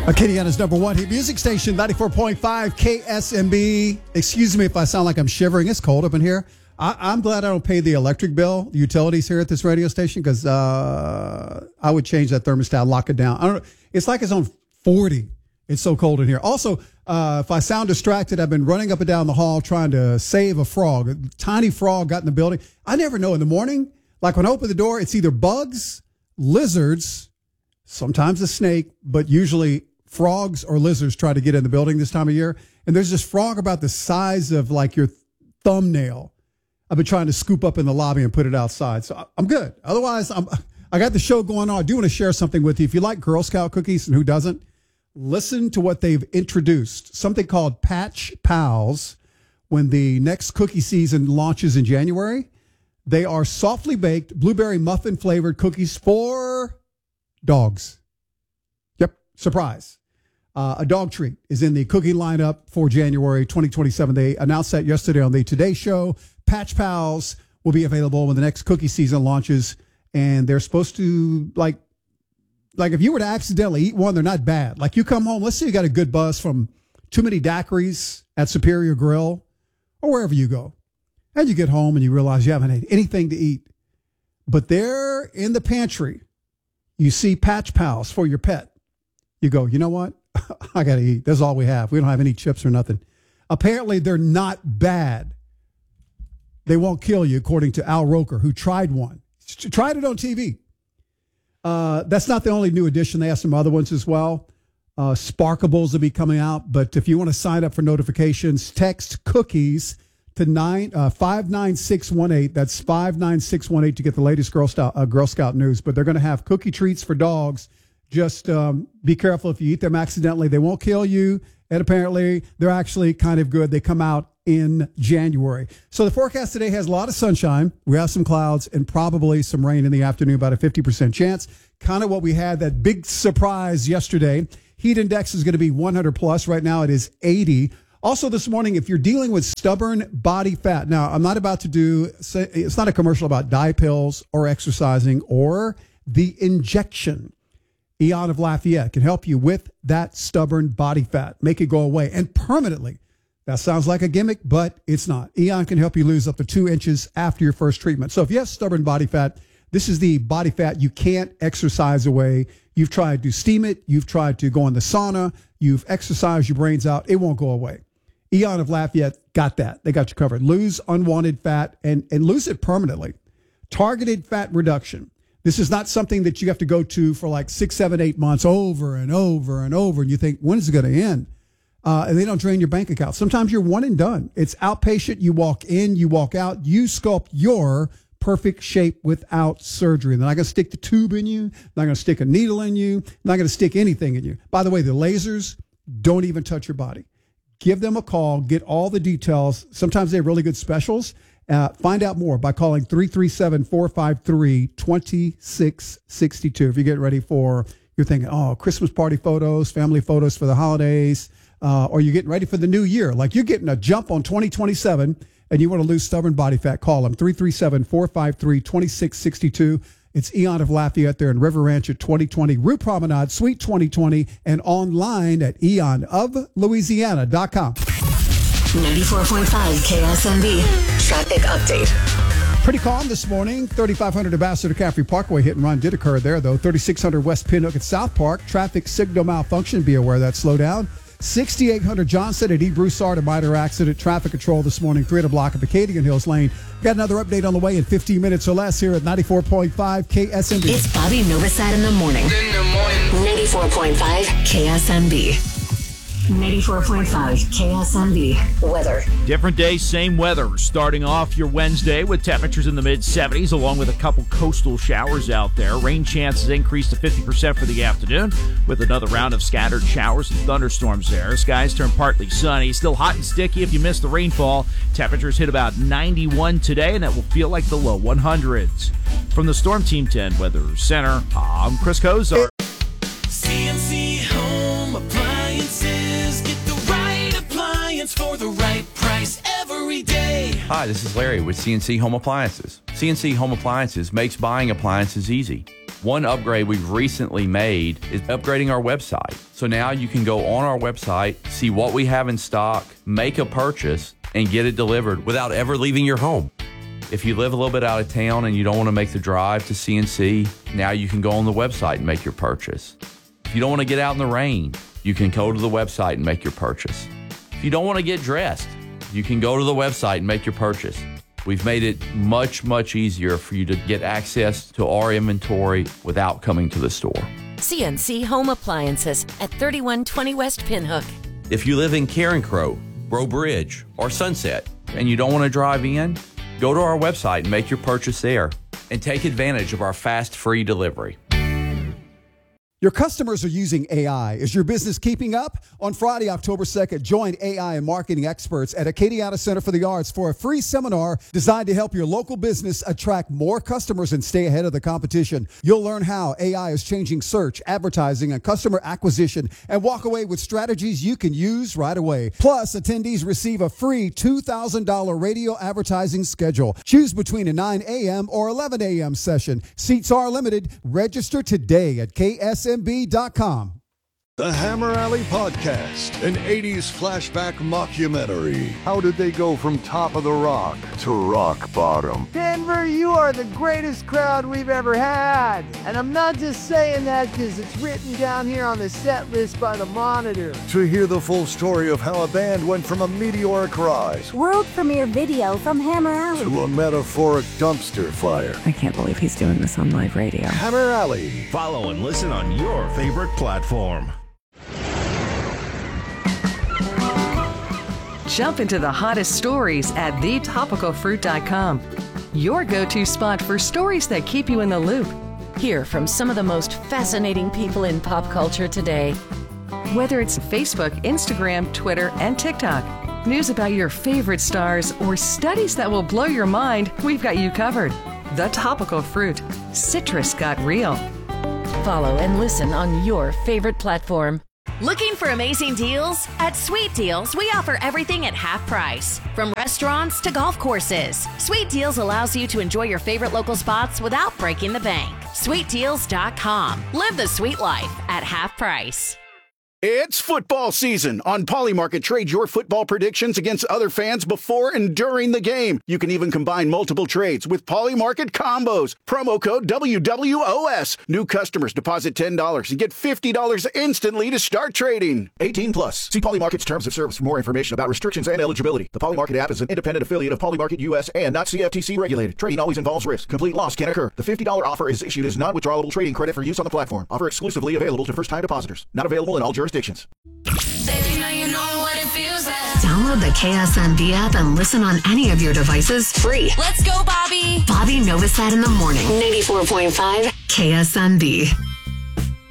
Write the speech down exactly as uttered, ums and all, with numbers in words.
Acadiana's number one hit music station, ninety-four point five K S M B. Excuse me if I sound like I'm shivering. It's cold up in here. I, I'm glad I don't pay the electric bill, the utilities here at this radio station, because uh, I would change that thermostat, lock it down. I don't know. It's like it's on forty. It's so cold in here. Also, uh, if I sound distracted, I've been running up and down the hall trying to save a frog. A tiny frog got in the building. I never know in the morning. Like when I open the door, it's either bugs, lizards, sometimes a snake, but usually frogs or lizards try to get in the building this time of year. And there's this frog about the size of like your thumbnail. I've been trying to scoop up in the lobby and put it outside. So I'm good. Otherwise, I'm, I got the show going on. I do want to share something with you. If you like Girl Scout cookies, and who doesn't, listen to what they've introduced. Something called Patch Pals. When the next cookie season launches in January, they are softly baked, blueberry muffin flavored cookies for dogs. Yep, surprise. Uh, a dog treat is in the cookie lineup for January twenty twenty-seven. They announced that yesterday on the Today Show. Patch Pals will be available when the next cookie season launches, and they're supposed to, like, like if you were to accidentally eat one, they're not bad. Like you come home, let's say you got a good buzz from too many daiquiris at Superior Grill or wherever you go, and you get home and you realize you haven't had anything to eat, but there in the pantry, you see Patch Pals for your pet. You go, you know what? I got to eat. That's all we have. We don't have any chips or nothing. Apparently, they're not bad. They won't kill you, according to Al Roker, who tried one. Tried it on T V. Uh, that's not the only new addition. They have some other ones as well. Uh, Sparkables will be coming out. But if you want to sign up for notifications, text cookies to nine uh, five nine six one eight. That's five nine six one eight to get the latest Girl Scout, uh, Girl Scout news. But they're going to have cookie treats for dogs. Just um, be careful if you eat them accidentally. They won't kill you. And apparently, they're actually kind of good. They come out in January. So the forecast today has a lot of sunshine. We have some clouds and probably some rain in the afternoon, about a fifty percent chance. Kind of what we had, that big surprise yesterday. Heat index is going to be one hundred plus. Right now, it is eighty. Also this morning, if you're dealing with stubborn body fat. Now, I'm not about to do, it's not a commercial about dye pills or exercising or the injection. Eon of Lafayette can help you with that stubborn body fat. Make it go away and permanently. That sounds like a gimmick, but it's not. Eon can help you lose up to two inches after your first treatment. So if you have stubborn body fat, this is the body fat you can't exercise away. You've tried to steam it. You've tried to go in the sauna. You've exercised your brains out. It won't go away. Eon of Lafayette got that. They got you covered. Lose unwanted fat and, and lose it permanently. Targeted fat reduction. This is not something that you have to go to for like six, seven, eight months over and over and over. And you think, when is it going to end? Uh, and they don't drain your bank account. Sometimes you're one and done. It's outpatient. You walk in, you walk out. You sculpt your perfect shape without surgery. They're not going to stick the tube in you. They're not going to stick a needle in you. They're not going to stick anything in you. By the way, the lasers don't even touch your body. Give them a call. Get all the details. Sometimes they have really good specials. Uh, find out more by calling three three seven, four five three, two six six two. If you're getting ready for, you're thinking, oh, Christmas party photos, family photos for the holidays, uh, or you're getting ready for the new year. Like you're getting a jump on twenty twenty-seven and you want to lose stubborn body fat, call them three three seven, four five three, two six six two. It's Eon of Lafayette there in River Ranch at twenty twenty Rue Promenade, Suite twenty twenty, and online at eon of louisiana dot com. ninety-four point five K S M B traffic update. Pretty calm this morning. thirty-five hundred Ambassador Caffrey Parkway hit and run did occur there, though. thirty-six hundred West Pinhook at South Park. Traffic signal malfunction. Be aware of that. Slow down. sixty-eight hundred Johnson at E. Broussard, a minor accident. Traffic control this morning. three hundred block of Acadian Hills Lane. Got another update on the way in fifteen minutes or less here at ninety-four point five K S M B. It's Bobby Novosad in the morning. In the morning. ninety-four point five K S M B. ninety-four point five K S M B weather. Different day, same weather. Starting off your Wednesday with temperatures in the mid seventies, along with a couple coastal showers out there. Rain chances increase to fifty percent for the afternoon, with another round of scattered showers and thunderstorms there. Skies turn partly sunny. Still hot and sticky if you miss the rainfall. Temperatures hit about ninety-one today, and that will feel like the low one hundreds. From the Storm Team ten Weather Center, I'm Chris Kozar. C N C Home Appliances. Get the right appliance for the right price every day. Hi, this is Larry with C N C Home Appliances. C N C Home Appliances makes buying appliances easy. One upgrade we've recently made is upgrading our website. So now you can go on our website, see what we have in stock, make a purchase, and get it delivered without ever leaving your home. If you live a little bit out of town and you don't want to make the drive to C N C, now you can go on the website and make your purchase. If you don't want to get out in the rain, you can go to the website and make your purchase. If you don't want to get dressed, you can go to the website and make your purchase. We've made it much, much easier for you to get access to our inventory without coming to the store. C N C Home Appliances at thirty-one twenty West Pinhook. If you live in Carencro, Breaux Bridge, or Sunset, and you don't want to drive in, go to our website and make your purchase there, and take advantage of our fast, free delivery. Your customers are using A I. Is your business keeping up? On Friday, October second, join A I and marketing experts at Acadiana Center for the Arts for a free seminar designed to help your local business attract more customers and stay ahead of the competition. You'll learn how A I is changing search, advertising, and customer acquisition, and walk away with strategies you can use right away. Plus, attendees receive a free two thousand dollars radio advertising schedule. Choose between a nine a.m. or eleven a.m. session. Seats are limited. Register today at K S M B dot com. The Hammer Alley Podcast, an eighties flashback mockumentary. How did they go from top of the rock to rock bottom? Denver, you are the greatest crowd we've ever had. And I'm not just saying that because it's written down here on the set list by the Monitor. To hear the full story of how a band went from a meteoric rise, world premiere video from Hammer Alley, to a metaphoric dumpster fire. I can't believe he's doing this on live radio. Hammer Alley. Follow and listen on your favorite platform. Jump into the hottest stories at the topical fruit dot com. Your go-to spot for stories that keep you in the loop. Hear from some of the most fascinating people in pop culture today. Whether it's Facebook, Instagram, Twitter, and TikTok, news about your favorite stars, or studies that will blow your mind, we've got you covered. The Topical Fruit. Citrus got real. Follow and listen on your favorite platform. Looking for amazing deals? At Sweet Deals, we offer everything at half price. From restaurants to golf courses, Sweet Deals allows you to enjoy your favorite local spots without breaking the bank. sweet deals dot com. Live the sweet life at half price. It's football season. On Polymarket, trade your football predictions against other fans before and during the game. You can even combine multiple trades with Polymarket combos. Promo code W W O S. New customers deposit ten dollars and get fifty dollars instantly to start trading. eighteen plus. See Polymarket's terms of service for more information about restrictions and eligibility. The Polymarket app is an independent affiliate of Polymarket U S and not C F T C regulated. Trading always involves risk. Complete loss can occur. The fifty dollars offer is issued as non-withdrawable trading credit for use on the platform. Offer exclusively available to first-time depositors. Not available in all jurisdictions. Download the K S M B app and listen on any of your devices free. Let's go, Bobby. Bobby Novosad in the morning. ninety-four point five K S M B.